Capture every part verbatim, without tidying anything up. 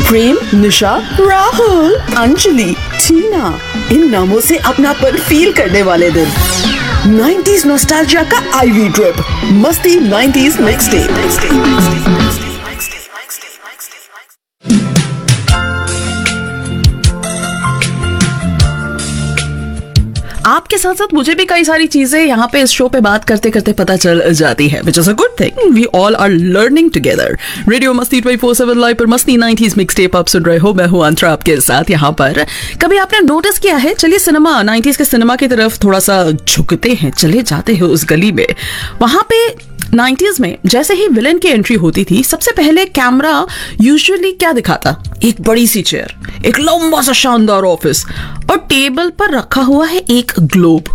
प्रेम, निशा, राहुल, अंजलि, टीना, इन नामों से अपनापन फील करने वाले दिन। नाइंटीज़ नॉस्टैल्जिया का आईवी ट्रिप, मस्ती नाइंटीज़ मिक्स डे। आपके साथ साथ मुझे भी कई सारी चीजें यहाँ पे इस शो पे बात करते करते पता चल जाती है, which is a good thing. We all are learning together. Radio मस्ती ट्वेंटी फोर सेवन लाइव पर मस्ती नाइंटीज़ मिक्स टेप आप सुन रहे हो। मैं हूँ अंतरा आपके साथ यहाँ पर। कभी आपने नोटिस किया है, चलिए सिनेमा नाइंटीज़ के सिनेमा की तरफ थोड़ा सा झुकते हैं, चले जाते हैं उस गली में। वहां पे नाइंटीज़ में जैसे ही विलेन की एंट्री होती थी, सबसे पहले कैमरा यूजुअली क्या दिखाता? एक बड़ी सी चेयर, एक लंबा सा शानदार ऑफिस और टेबल पर रखा हुआ है एक ग्लोब।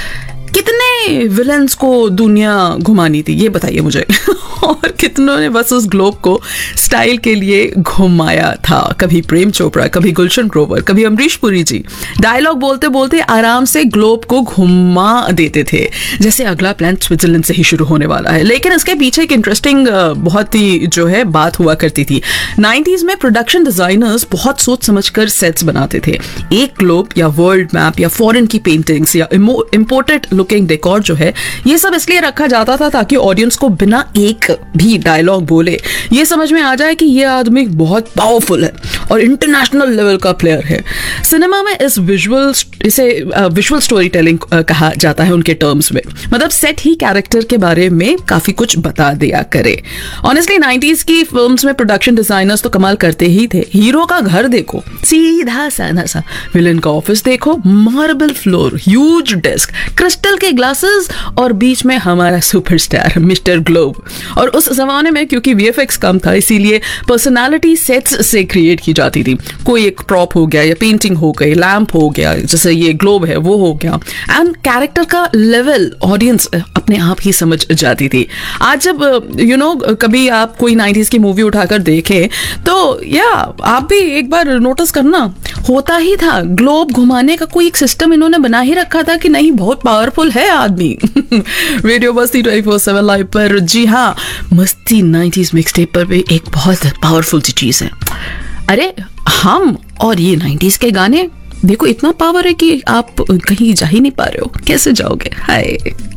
कितने विलेंस को दुनिया घुमानी थी ये बताइए मुझे और कितनों ने बस उस ग्लोब को स्टाइल के लिए घुमाया था। कभी प्रेम चोपड़ा, कभी गुलशन ग्रोवर, कभी अमरीश पुरी जी डायलॉग बोलते बोलते आराम से ग्लोब को घुमा देते थे, जैसे अगला प्लान स्विट्जरलैंड से ही शुरू होने वाला है। लेकिन इसके पीछे एक इंटरेस्टिंग बहुत ही जो है बात हुआ करती थी। नाइंटीज़ में प्रोडक्शन डिजाइनर्स बहुत सोच समझकर सेट्स बनाते थे। एक ग्लोब या वर्ल्ड मैप या फॉरेन की पेंटिंग्स या इम्पोर्टेड लुकिंग डेकोर जो है, ये सब इसलिए रखा जाता था ताकि ऑडियंस को बिना एक भी डायलॉग बोले ये समझ में आ जाए कि ये आदमी बहुत पावरफुल है और इंटरनेशनल लेवल का प्लेयर है। सिनेमा में इस विजुअल इसे विजुअल स्टोरी टेलिंग कहा जाता है उनके टर्म्स में। मतलब सेट ही कैरेक्टर के बारे में काफी कुछ बता दिया करे। ऑनेस्टली नाइंटीज़ की फिल्म्स में प्रोडक्शन डिजाइनर्स तो कमाल करते ही थे। हीरो का घर देखो, सीधा साधा सा। विलेन का ऑफिस देखो, marble floor, huge desk, crystal के ग्लासेस और बीच में हमारा सुपरस्टार मिस्टर ग्लोब। और उस जमाने में क्योंकि वीएफएक्स कम था, इसीलिए पर्सनालिटी सेट्स से क्रिएट की जाती थी। कोई एक प्रॉप हो गया या पेंटिंग हो गई, लैंप हो गया, जैसे ये ग्लोब है वो हो गया, एंड कैरेक्टर का लेवल ऑडियंस अपने आप ही समझ जाती थी। आज जब यू you नो know, कभी आप कोई नाइंटीज़ की मूवी उठाकर देखें तो या आप भी एक बार नोटिस करना, होता ही था ग्लोब घुमाने का कोई एक सिस्टम इन्होंने बना ही रखा था कि नहीं बहुत पावरफुल है आदमी। रेडियो मस्ती ट्वेंटी फोर सेवन लाइव पर, जी हाँ, मस्ती नाइंटीज़ मिक्स टेप पर भी एक बहुत पावरफुल सी चीज है। अरे हम और ये नाइंटीज़ के गाने देखो, इतना पावर है कि आप कहीं जा ही नहीं पा रहे हो। कैसे जाओगे? हाय।